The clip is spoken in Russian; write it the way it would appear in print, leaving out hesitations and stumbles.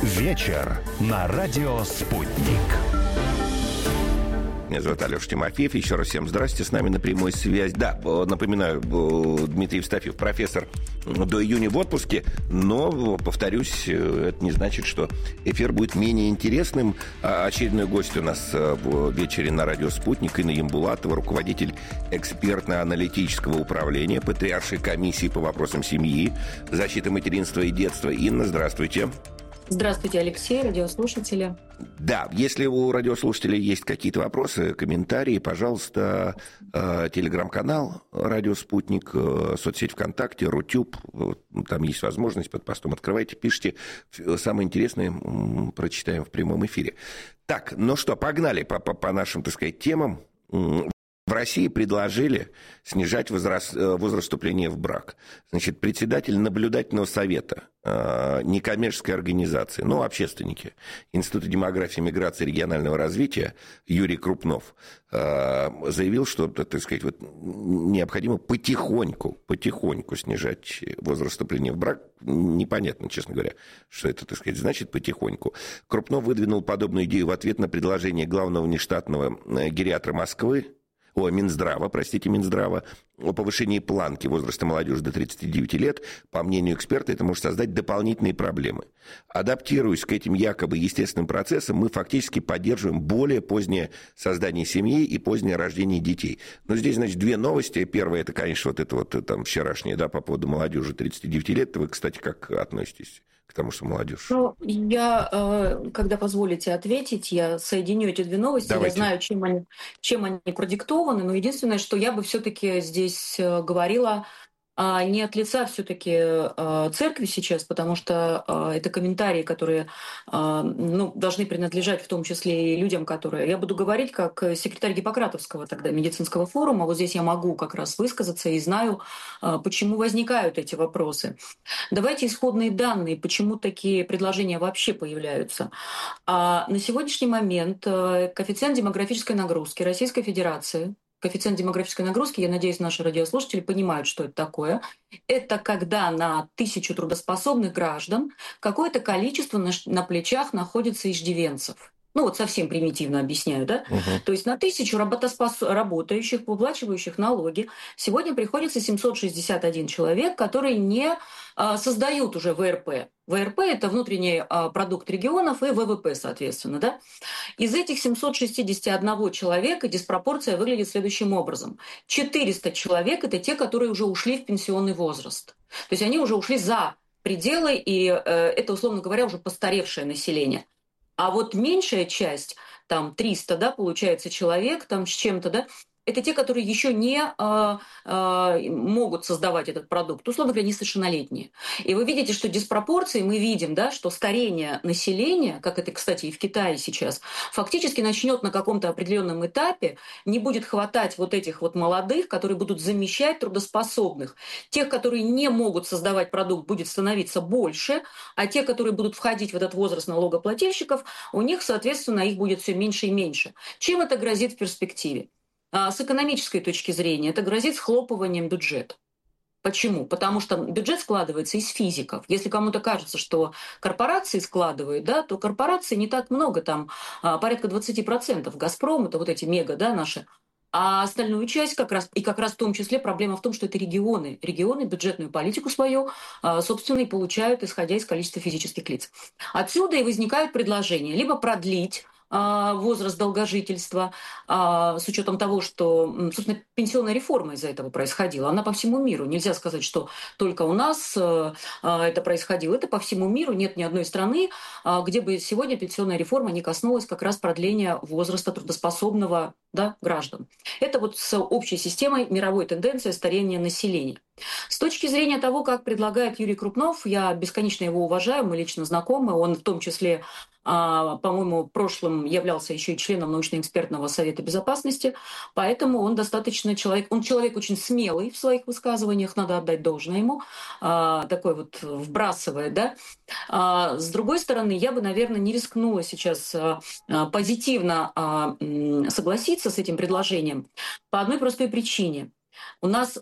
Вечер на радио «Спутник». Меня зовут Алеша Тимофеев. Еще раз всем здрасте. С нами на прямой связи. Да, напоминаю, Дмитрий Евстафьев, профессор, до июня в отпуске. Но, повторюсь, это не значит, что эфир будет менее интересным. Очередной гость у нас в вечере на радио «Спутник» Инна Ямбулатова, руководитель экспертно-аналитического управления Патриаршей комиссии по вопросам семьи, защиты материнства и детства. Инна, здравствуйте. Здравствуйте, Алексей, радиослушатели. Да, если у радиослушателей есть какие-то вопросы, комментарии, пожалуйста, телеграм-канал «Радио Спутник», соцсеть ВКонтакте, Рутюб, там есть возможность, под постом открывайте, пишите. Самое интересное прочитаем в прямом эфире. Так, ну что, погнали по нашим, так сказать, темам. В России предложили снижать возраст вступления в брак. Значит, председатель наблюдательного совета некоммерческой организации, общественники Института демографии, миграции и регионального развития Юрий Крупнов заявил, что, так сказать, необходимо потихоньку снижать возраст вступления в брак. Непонятно, честно говоря, что это, так сказать, значит потихоньку. Крупнов выдвинул подобную идею в ответ на предложение главного внештатного гериатра Москвы, Минздрава о повышении планки возраста молодежи до 39 лет. По мнению эксперта, это может создать дополнительные проблемы. Адаптируясь к этим якобы естественным процессам, мы фактически поддерживаем более позднее создание семьи и позднее рождение детей. Но здесь, значит, две новости. Первая, это, конечно, там вчерашняя, по поводу молодежи 39 лет. Вы, кстати, как относитесь к тому, что молодежь? Я, когда позволите ответить, я соединю эти две новости. Давайте. Я знаю, чем они продиктованы, но единственное, что я бы все-таки здесь говорила не от лица все-таки церкви сейчас, потому что это комментарии, которые должны принадлежать в том числе и людям, которые... Я буду говорить как секретарь Гиппократовского тогда медицинского форума. Вот здесь я могу как раз высказаться и знаю, почему возникают эти вопросы. Давайте исходные данные, почему такие предложения вообще появляются. На сегодняшний момент коэффициент демографической нагрузки Российской Федерации, коэффициент демографической нагрузки, я надеюсь, наши радиослушатели понимают, что это такое. Это когда на 1000 трудоспособных граждан какое-то количество на плечах находится иждивенцев. Совсем примитивно объясняю, да? То есть на 1000 работающих, выплачивающих налоги, сегодня приходится 761 человек, которые не создают уже ВРП. ВРП – это внутренний продукт регионов и ВВП, соответственно, да? Из этих 761 человека диспропорция выглядит следующим образом. 400 человек – это те, которые уже ушли в пенсионный возраст. То есть они уже ушли за пределы, и это, условно говоря, уже постаревшее население. А вот меньшая часть, там 300, да, получается, человек там с чем-то, да, это те, которые еще не могут создавать этот продукт, условно говоря, несовершеннолетние. И вы видите, что диспропорции, мы видим, да, что старение населения, как это, кстати, и в Китае сейчас, фактически начнет на каком-то определенном этапе, не будет хватать вот этих вот молодых, которые будут замещать трудоспособных. Тех, которые не могут создавать продукт, будет становиться больше, а те, которые будут входить в этот возраст налогоплательщиков, у них, соответственно, их будет все меньше и меньше. Чем это грозит в перспективе? С экономической точки зрения это грозит схлопыванием бюджета. Почему? Потому что бюджет складывается из физиков. Если кому-то кажется, что корпорации складывают, да, то корпораций не так много, там порядка 20%. «Газпром» — это вот эти мега, да, наши. А остальную часть как раз в том числе проблема в том, что это регионы. Регионы бюджетную политику свою, собственно, и получают, исходя из количества физических лиц. Отсюда и возникают предложения либо продлить возраст долгожительства, с учетом того, что, собственно, пенсионная реформа из-за этого происходила. Она по всему миру. Нельзя сказать, что только у нас это происходило. Это по всему миру. Нет ни одной страны, где бы сегодня пенсионная реформа не коснулась как раз продления возраста трудоспособного, да, граждан. Это вот с общей системой мировой тенденции старения населения. С точки зрения того, как предлагает Юрий Крупнов, я бесконечно его уважаю, мы лично знакомы. Он в том числе, по-моему, в прошлом являлся еще и членом научно-экспертного совета безопасности, поэтому он достаточно человек очень смелый в своих высказываниях, надо отдать должное ему, такой вот вбрасывает, да. С другой стороны, я бы, наверное, не рискнула сейчас позитивно согласиться с этим предложением по одной простой причине. У нас